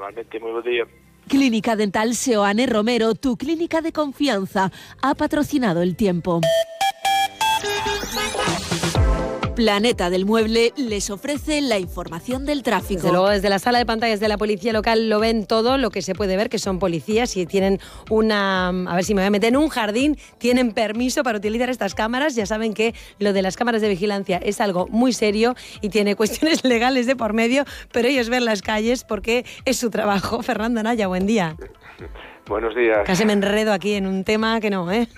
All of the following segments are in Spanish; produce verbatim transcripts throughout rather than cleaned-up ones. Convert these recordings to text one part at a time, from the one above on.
Igualmente, muy buen día. Clínica Dental Seoane Romero, tu clínica de confianza, ha patrocinado el tiempo. Planeta del Mueble les ofrece la información del tráfico. Desde luego, desde la sala de pantallas de la policía local lo ven todo, lo que se puede ver, que son policías y tienen una... A ver si me voy a meter en un jardín, tienen permiso para utilizar estas cámaras. Ya saben que lo de las cámaras de vigilancia es algo muy serio y tiene cuestiones legales de por medio, pero ellos ven las calles porque es su trabajo. Fernando Anaya, buen día. Buenos días. Casi me enredo aquí en un tema que no, ¿eh?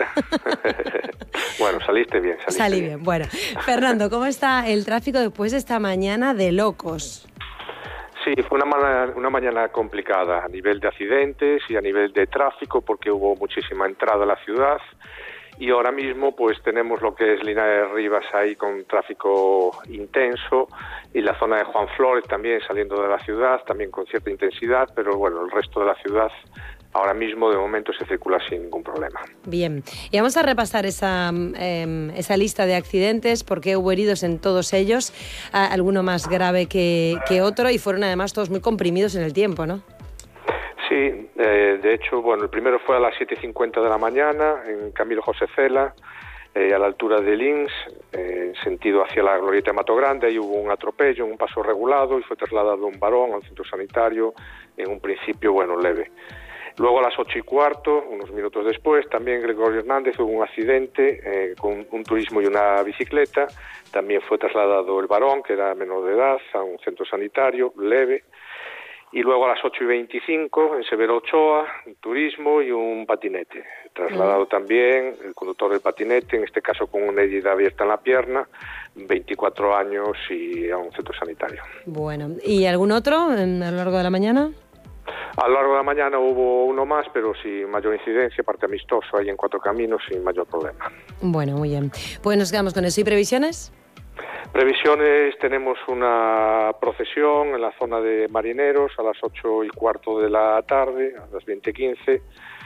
Bueno, saliste bien. Saliste Salí bien. bien. Bueno, Fernando, ¿cómo está el tráfico después de esta mañana de locos? Sí, fue una, mala, una mañana complicada a nivel de accidentes y a nivel de tráfico porque hubo muchísima entrada a la ciudad y ahora mismo pues tenemos lo que es Linares Rivas ahí con tráfico intenso y la zona de Juan Flores también saliendo de la ciudad, también con cierta intensidad, pero bueno, el resto de la ciudad ahora mismo de momento se circula sin ningún problema. Bien, y vamos a repasar esa, eh, esa lista de accidentes porque hubo heridos en todos ellos, alguno más grave que, que otro y fueron además todos muy comprimidos en el tiempo, ¿no? Sí, eh, de hecho, bueno, el primero fue a las siete y cincuenta de la mañana en Camilo José Cela, eh, a la altura de Lins, eh, en sentido hacia la Glorieta de Mato Grande. Ahí hubo un atropello en un paso regulado y fue trasladado un varón al centro sanitario, en un principio, bueno, leve. Luego a las ocho y cuarto, unos minutos después, también Gregorio Hernández, hubo un accidente eh, con un turismo y una bicicleta. También fue trasladado el varón, que era menor de edad, a un centro sanitario, leve. Y luego a las ocho y veinticinco, en Severo Ochoa, un turismo y un patinete. Trasladado mm. también el conductor del patinete, en este caso con una herida abierta en la pierna, veinticuatro años y a un centro sanitario. Bueno, ¿y algún otro a lo largo de la mañana? A lo largo de la mañana hubo uno más, pero sin mayor incidencia, parte amistoso, ahí en Cuatro Caminos, sin mayor problema. Bueno, muy bien. Pues nos quedamos con eso. ¿Y previsiones? Previsiones, tenemos una procesión en la zona de Marineros a las ocho y cuarto de la tarde, a las veinte quince,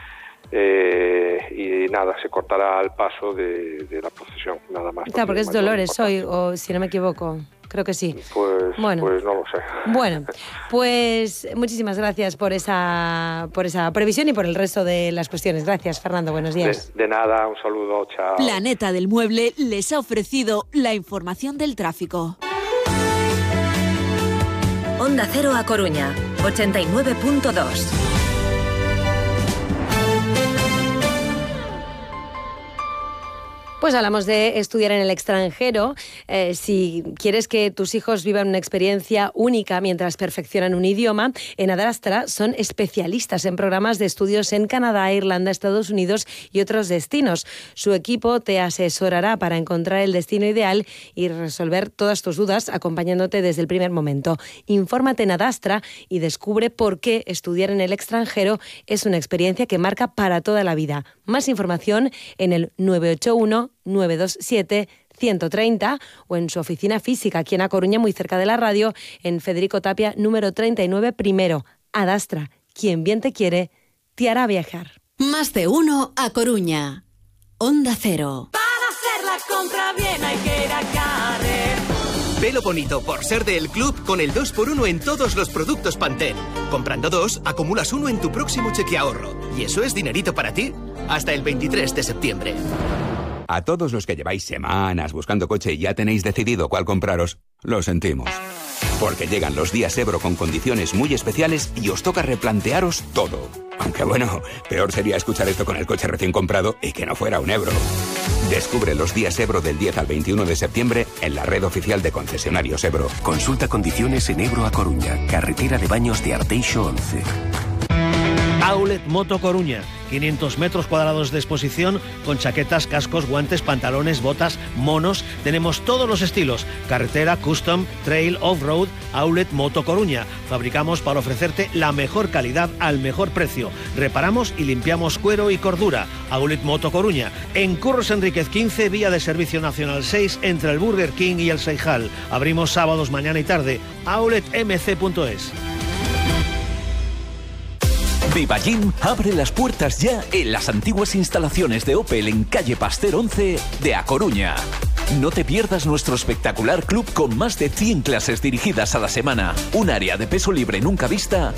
eh, y nada, se cortará el paso de, de la procesión, nada más. Claro, porque es Dolores hoy, o si no me equivoco. Creo que sí. Pues, bueno. pues no lo sé. Bueno, pues muchísimas gracias por esa, por esa previsión y por el resto de las cuestiones. Gracias, Fernando. Buenos días. De, de nada, un saludo. Chao. Planeta del Mueble les ha ofrecido la información del tráfico. Onda Cero A Coruña, ochenta y nueve punto dos. Pues hablamos de estudiar en el extranjero. Eh, si quieres que tus hijos vivan una experiencia única mientras perfeccionan un idioma, en Adastra son especialistas en programas de estudios en Canadá, Irlanda, Estados Unidos y otros destinos. Su equipo te asesorará para encontrar el destino ideal y resolver todas tus dudas, acompañándote desde el primer momento. Infórmate en Adastra y descubre por qué estudiar en el extranjero es una experiencia que marca para toda la vida. Más información en el nueve ocho uno nueve dos siete uno tres cero o en su oficina física aquí en A Coruña, muy cerca de la radio, en Federico Tapia, número treinta y nueve primero. Adastra, quien bien te quiere, te hará viajar. Más de uno A Coruña. Onda Cero. Para hacer la compra bien hay que ir a Carrer. Velo bonito por ser del club con el dos por uno en todos los productos Pantene. Comprando dos, acumulas uno en tu próximo cheque ahorro. ¿Y eso es dinerito para ti? Hasta el veintitrés de septiembre. A todos los que lleváis semanas buscando coche y ya tenéis decidido cuál compraros, lo sentimos. Porque llegan los días Ebro con condiciones muy especiales y os toca replantearos todo. Aunque bueno, peor sería escuchar esto con el coche recién comprado y que no fuera un Ebro. Descubre los días Ebro del diez al veintiuno de septiembre en la red oficial de concesionarios Ebro. Consulta condiciones en Ebro a Coruña, carretera de Baños de Arteixo once. Outlet Moto Coruña, quinientos metros cuadrados de exposición con chaquetas, cascos, guantes, pantalones, botas, monos. Tenemos todos los estilos: carretera, custom, trail, off-road. Outlet Moto Coruña. Fabricamos para ofrecerte la mejor calidad al mejor precio. Reparamos y limpiamos cuero y cordura. Outlet Moto Coruña. En Curros Enríquez quince, vía de Servicio Nacional seis, entre el Burger King y el Seijal. Abrimos sábados, mañana y tarde. outlet m c punto es. Vivagym abre las puertas ya en las antiguas instalaciones de Opel en calle Pasteur once de A Coruña. No te pierdas nuestro espectacular club con más de cien clases dirigidas a la semana, un área de peso libre nunca vista